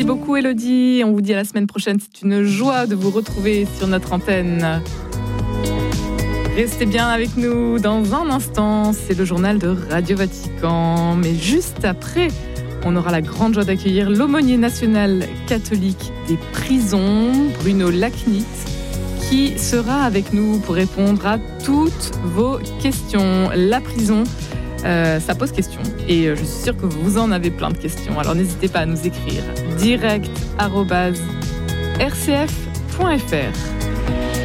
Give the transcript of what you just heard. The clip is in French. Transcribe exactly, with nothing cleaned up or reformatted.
Merci beaucoup Élodie. On vous dit à la semaine prochaine. C'est une joie de vous retrouver sur notre antenne. Restez bien avec nous dans un instant. C'est le journal de Radio Vatican. Mais juste après, on aura la grande joie d'accueillir l'aumônier national catholique des prisons, Bruno Lacnit, qui sera avec nous pour répondre à toutes vos questions. La prison, euh, ça pose question. Et je suis sûre que vous en avez plein de questions. Alors n'hésitez pas à nous écrire direct arobase r c f point f r.